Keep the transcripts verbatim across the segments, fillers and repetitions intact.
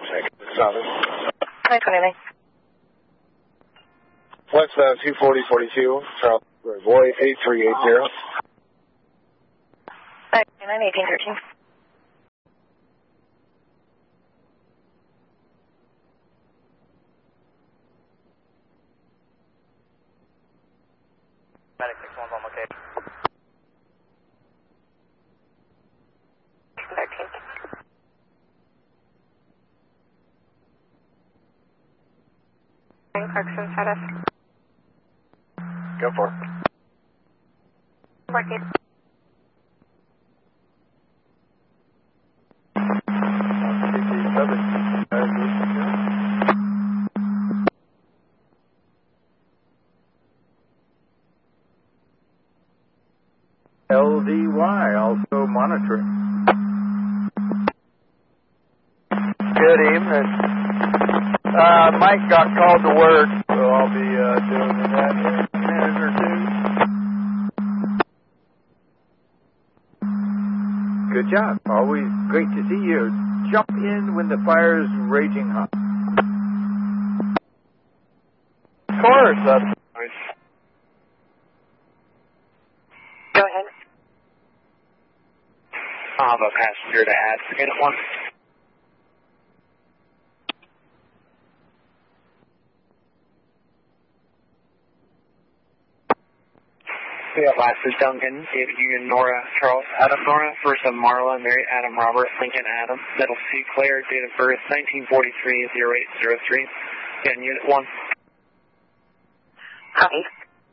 contact. Solid. nine twenty-nine. Westbound two forty forty-two, Charles Boy, eight three eight zero. nine twenty-nine, eighteen thirteen. Medic six one's on location. thirteen. Clarkson status. Go for it. fourteen. L D Y also monitoring. Good evening. Uh, Mike got called to work, so I'll be uh, doing that in a minute or two. Good job. Always great to see you. Jump in when the fire's raging hot. Of course, that's nice. Go ahead. I'll have a passenger to add. Forget it one. We have last is Duncan, David Union, Nora, Charles, Adam, Nora, first of Marla, Mary, Adam, Robert, Lincoln, Adam, middle C, Claire, date of birth, nineteen forty-three, oh eight oh three, and unit one. Copy.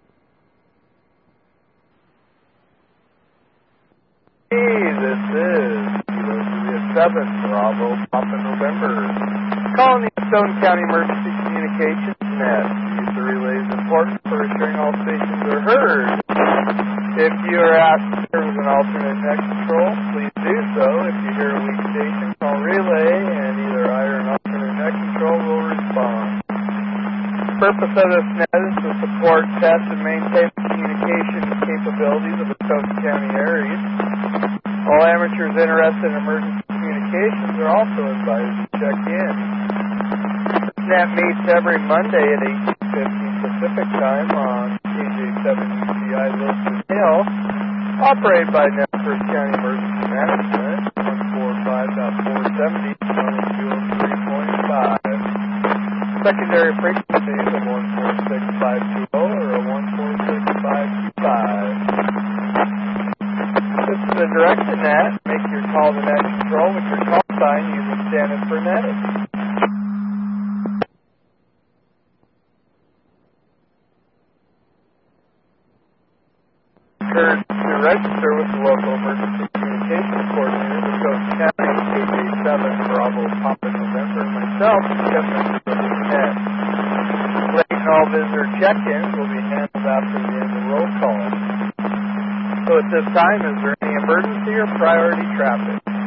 Hey, this is the seventh Bravo, Papa November. Calling the Stone County Emergency Communications Net. Use the relay is important for ensuring all stations are heard. If you are asked to serve as an alternate net control, please do so. If you hear a weak station, call relay, and either I or an alternate net control will respond. The purpose of this net is to support, test, and maintain the communication capabilities of the Stone County areas. All amateurs interested in emergency communications are also invited to check in. This net meets every Monday at eighteen fifteen Pacific Time on K J seven U C I Wilson Hill, operated by Netford County Emergency Management, one forty-five point four seventy, one oh two oh three point five. Secondary frequencies of one four six five two zero or a one four six five two five. This is a directed net. Make your call to net control with your call sign using standard for netting. Encouraged to register with the local emergency communications coordinator with Coast County, K J seven, Bravo, Papa November, and myself, Kevin Net. Late and all visitor check-ins will be handled after the end of roll call. So at this time, is there any emergency or priority traffic?